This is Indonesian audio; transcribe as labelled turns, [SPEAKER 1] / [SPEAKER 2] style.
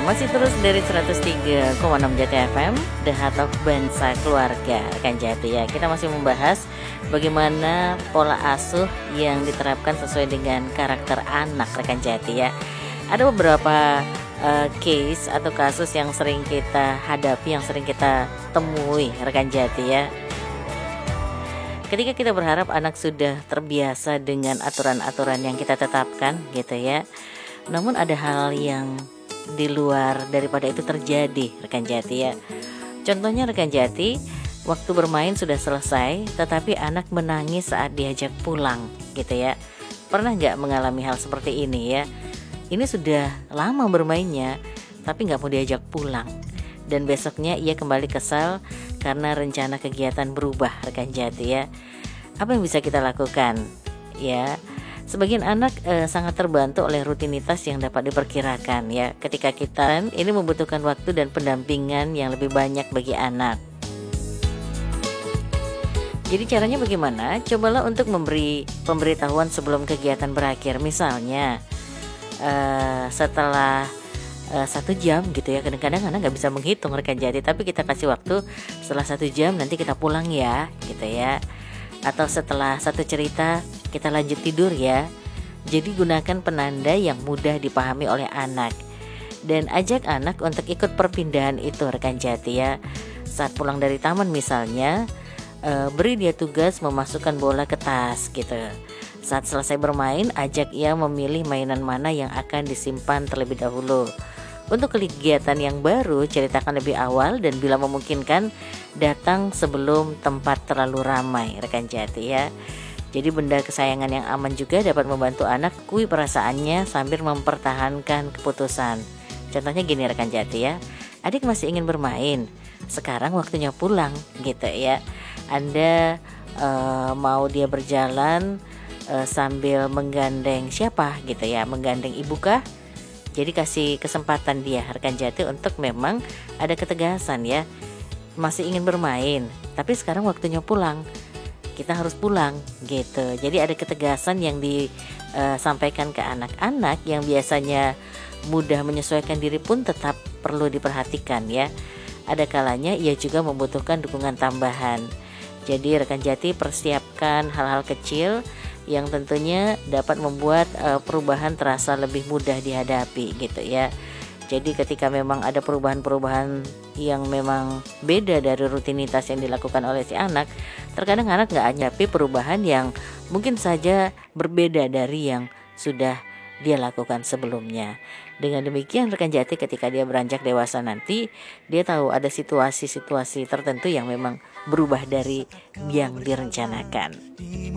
[SPEAKER 1] masih terus dari 103,6 Jati FM, The Heart of Bangsa Keluarga, rekan Jati ya. Kita masih membahas bagaimana pola asuh yang diterapkan sesuai dengan karakter anak, rekan Jati ya. Ada beberapa case atau kasus yang sering kita hadapi, yang sering kita temui, rekan Jati ya. Ketika kita berharap anak sudah terbiasa dengan aturan-aturan yang kita tetapkan gitu ya. Namun ada hal yang di luar daripada itu terjadi, rekan Jati ya. Contohnya rekan Jati, waktu bermain sudah selesai tetapi anak menangis saat diajak pulang gitu ya. Pernah gak mengalami hal seperti ini ya? Ini sudah lama bermainnya tapi gak mau diajak pulang, dan besoknya ia kembali kesal karena rencana kegiatan berubah, rekan Jati ya. Apa yang bisa kita lakukan? Ya, sebagian anak sangat terbantu oleh rutinitas yang dapat diperkirakan ya. Ketika kita ini membutuhkan waktu dan pendampingan yang lebih banyak bagi anak. Jadi caranya bagaimana? Cobalah untuk memberi pemberitahuan sebelum kegiatan berakhir. Misalnya setelah 1 jam gitu ya. Kadang-kadang anak gak bisa menghitung, rekan Jati, tapi kita kasih waktu setelah 1 jam nanti kita pulang ya gitu ya. Atau setelah 1 cerita kita lanjut tidur ya. Jadi gunakan penanda yang mudah dipahami oleh anak, dan ajak anak untuk ikut perpindahan itu, rekan Jati ya. Saat pulang dari taman misalnya, beri dia tugas memasukkan bola ke tas gitu. Saat selesai bermain, ajak ia memilih mainan mana yang akan disimpan terlebih dahulu. Untuk kegiatan yang baru, ceritakan lebih awal dan bila memungkinkan datang sebelum tempat terlalu ramai, rekan Jati ya. Jadi benda kesayangan yang aman juga dapat membantu anak akui perasaannya sambil mempertahankan keputusan. Contohnya gini, rekan Jati ya. Adik masih ingin bermain, sekarang waktunya pulang gitu ya. Anda mau dia berjalan sambil menggandeng siapa gitu ya, menggandeng ibu kah? Jadi kasih kesempatan dia, rekan Jati, untuk memang ada ketegasan ya. Masih ingin bermain, tapi sekarang waktunya pulang. Kita harus pulang gitu. Jadi ada ketegasan yang disampaikan ke anak-anak yang biasanya mudah menyesuaikan diri pun tetap perlu diperhatikan ya. Ada kalanya ia juga membutuhkan dukungan tambahan. Jadi rekan Jati, persiapkan hal-hal kecil yang tentunya dapat membuat perubahan terasa lebih mudah dihadapi gitu ya. Jadi ketika memang ada perubahan-perubahan yang memang beda dari rutinitas yang dilakukan oleh si anak, terkadang anak gak hadapi perubahan yang mungkin saja berbeda dari yang sudah dia lakukan sebelumnya. Dengan demikian rekan Jati, ketika dia beranjak dewasa nanti, dia tahu ada situasi-situasi tertentu yang memang berubah dari yang direncanakan.